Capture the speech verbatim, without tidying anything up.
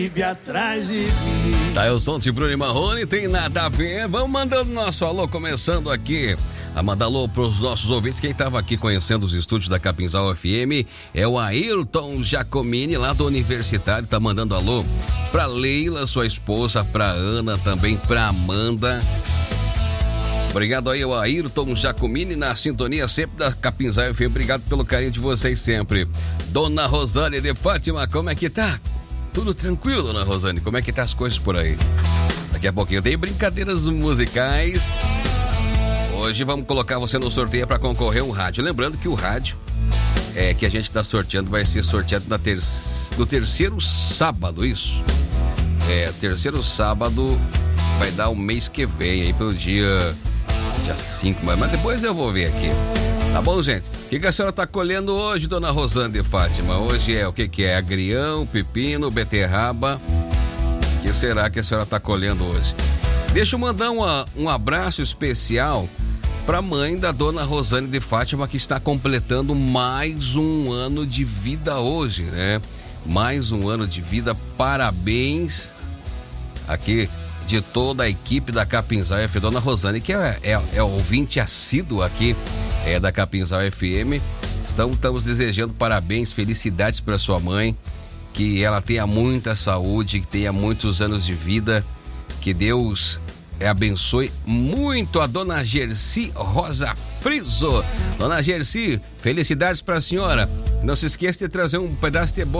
Vive atrás de mim. Tá, eu sou de Bruno e Marrone, tem nada a ver. Vamos mandando nosso alô, começando aqui a mandar alô pros nossos ouvintes. Quem tava aqui conhecendo os estúdios da Capinzal F M é o Ayrton Giacomini, lá do Universitário, tá mandando alô pra Leila, sua esposa, pra Ana, também pra Amanda. Obrigado aí ao Ayrton Giacomini na sintonia sempre da Capinzal F M. Obrigado pelo carinho de vocês sempre. Dona Rosane de Fátima, como é que tá? Tudo tranquilo, Dona Rosane? Como é que tá as coisas por aí? Daqui a pouquinho tem brincadeiras musicais. Hoje vamos colocar você no sorteio para concorrer um rádio. Lembrando que o rádio é, que a gente está sorteando vai ser sorteado na ter... no terceiro sábado, isso? É, terceiro sábado vai dar o mês que vem, aí pelo dia... dia cinco, mas, mas depois eu vou ver aqui. Tá bom, gente? O que, que a senhora tá colhendo hoje, Dona Rosane de Fátima? Hoje é o que que é? Agrião, pepino, beterraba. O que será que a senhora tá colhendo hoje? Deixa eu mandar uma, um abraço especial pra mãe da Dona Rosane de Fátima, que está completando mais um ano de vida hoje, né? Mais um ano de vida, parabéns aqui de toda a equipe da Capinzal F M, Dona Rosane, que é, é, é ouvinte assíduo aqui é, da Capinzal F M. Estamos, estamos desejando parabéns, felicidades para sua mãe, que ela tenha muita saúde, que tenha muitos anos de vida, que Deus é, abençoe muito a Dona Gersi Rosa Friso. Dona Gersi, felicidades para a senhora. Não se esqueça de trazer um pedaço de bolo